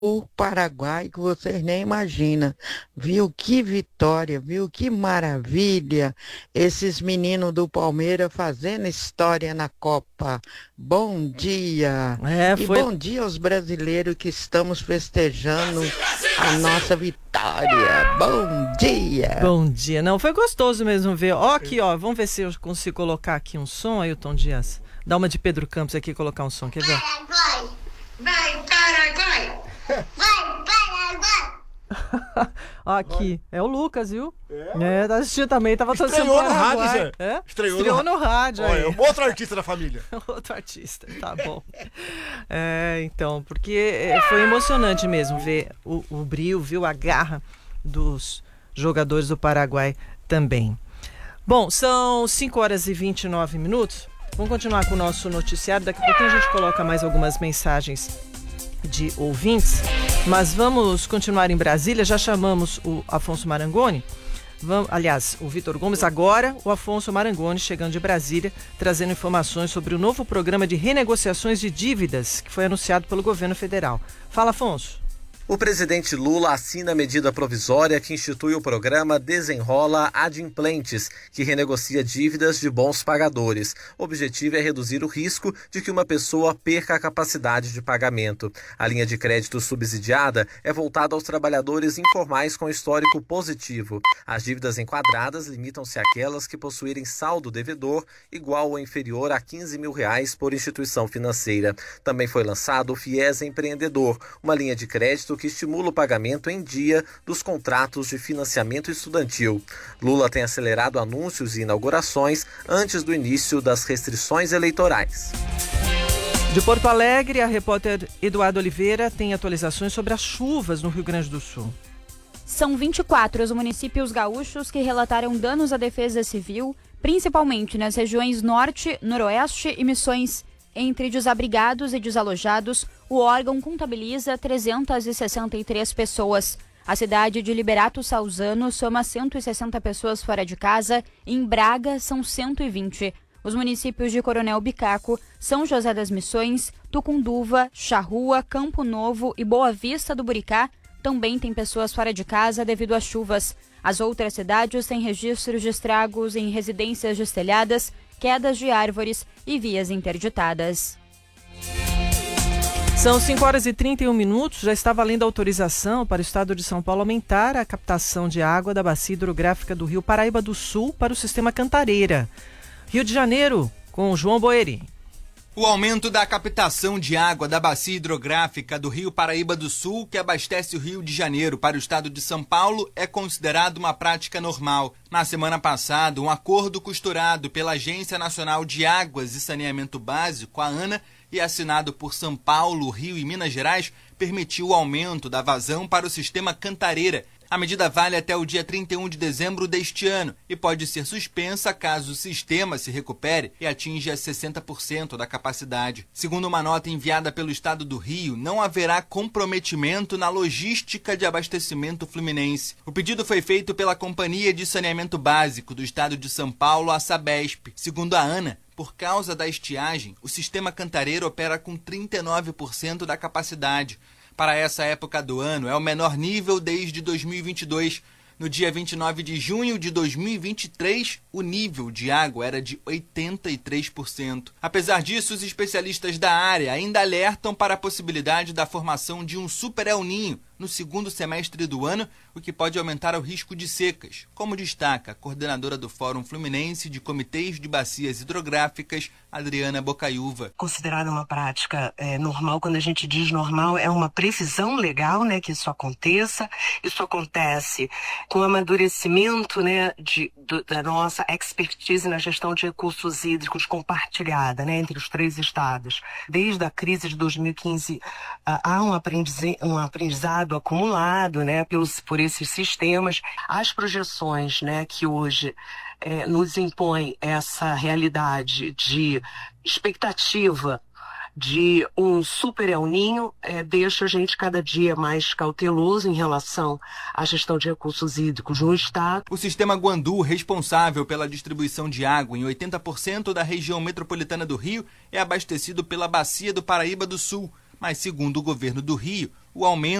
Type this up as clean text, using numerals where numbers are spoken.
o Paraguai que vocês nem imaginam. Viu que vitória, viu que maravilha esses meninos do Palmeiras fazendo história na Copa. Bom dia! É, E foi. bom dia aos brasileiros que estamos festejando a nossa vitória. Bom dia! Bom dia. Não, foi gostoso mesmo ver. Ó, aqui, ó. Vamos ver se eu consigo colocar aqui um som, Ailton Dias. Dá uma de Pedro Campos aqui e colocar um som. Quer ver? Paraguai! Vai, Paraguai! Vai, Paraguai! Ó, aqui. É o Lucas, viu? Tá assistindo também. Tava torcendo Estreou pro no rádio, Paraguai. Zé. É? Estreou Estreou no no rádio. Olha, Aí. é um outro artista da família. Outro artista, tá bom. Então, porque foi emocionante mesmo ver o brio, viu, a garra dos jogadores do Paraguai também. Bom, são 5 horas e 29 minutos. Vamos continuar com o nosso noticiário. Daqui a pouquinho a gente coloca mais algumas mensagens de ouvintes. Mas vamos continuar em Brasília. Já chamamos o Afonso Marangoni. Aliás, o Vitor Gomes, agora o Afonso Marangoni chegando de Brasília, trazendo informações sobre o novo programa de renegociações de dívidas que foi anunciado pelo governo federal. Fala, Afonso. O presidente Lula assina a medida provisória que institui o programa Desenrola Adimplentes, que renegocia dívidas de bons pagadores. O objetivo é reduzir o risco de que uma pessoa perca a capacidade de pagamento. A linha de crédito subsidiada é voltada aos trabalhadores informais com histórico positivo. As dívidas enquadradas limitam-se àquelas que possuírem saldo devedor igual ou inferior a R$ 15 mil por instituição financeira. Também foi lançado o FIES Empreendedor, uma linha de crédito que estimula o pagamento em dia dos contratos de financiamento estudantil. Lula tem acelerado anúncios e inaugurações antes do início das restrições eleitorais. De Porto Alegre, a repórter Eduardo Oliveira tem atualizações sobre as chuvas no Rio Grande do Sul. São 24 os municípios gaúchos que relataram danos à defesa civil, principalmente nas regiões Norte, Noroeste e Missões. Entre desabrigados e desalojados, o órgão contabiliza 363 pessoas. A cidade de Liberato Salzano soma 160 pessoas fora de casa, em Braga são 120. Os municípios de Coronel Bicaco, São José das Missões, Tucunduva, Charrua, Campo Novo e Boa Vista do Buricá também têm pessoas fora de casa devido às chuvas. As outras cidades têm registros de estragos em residências destelhadas, quedas de árvores e vias interditadas. São 5 horas e 31 minutos. Já está valendo a autorização para o estado de São Paulo aumentar a captação de água da bacia hidrográfica do Rio Paraíba do Sul para o sistema Cantareira. Rio de Janeiro, com João Boeri. O aumento da captação de água da bacia hidrográfica do Rio Paraíba do Sul, que abastece o Rio de Janeiro para o estado de São Paulo, é considerado uma prática normal. Na semana passada, um acordo costurado pela Agência Nacional de Águas e Saneamento Básico, a ANA, e assinado por São Paulo, Rio e Minas Gerais, permitiu o aumento da vazão para o sistema Cantareira. A medida vale até o dia 31 de dezembro deste ano e pode ser suspensa caso o sistema se recupere e atinja 60% da capacidade. Segundo uma nota enviada pelo Estado do Rio, não haverá comprometimento na logística de abastecimento fluminense. O pedido foi feito pela Companhia de Saneamento Básico do Estado de São Paulo, a Sabesp. Segundo a ANA, por causa da estiagem, o sistema Cantareira opera com 39% da capacidade. Para essa época do ano, é o menor nível desde 2022. No dia 29 de junho de 2023, o nível de água era de 83%. Apesar disso, os especialistas da área ainda alertam para a possibilidade da formação de um super El Niño no segundo semestre do ano, o que pode aumentar o risco de secas, como destaca a coordenadora do Fórum Fluminense de Comitês de Bacias Hidrográficas, Adriana Bocaiúva. Considerada uma prática normal, quando a gente diz normal, é uma precisão legal, né, que isso aconteça. Isso acontece com o amadurecimento, né, da nossa expertise na gestão de recursos hídricos compartilhada, né, entre os 3 estados. Desde a crise de 2015, há um aprendizado acumulado, né, por esses sistemas. As projeções, né, que hoje nos impõem essa realidade de expectativa de um super El Niño, deixa a gente cada dia mais cauteloso em relação à gestão de recursos hídricos no estado. O sistema Guandu, responsável pela distribuição de água em 80% da região metropolitana do Rio, é abastecido pela Bacia do Paraíba do Sul. Mas, segundo o governo do Rio, o aumento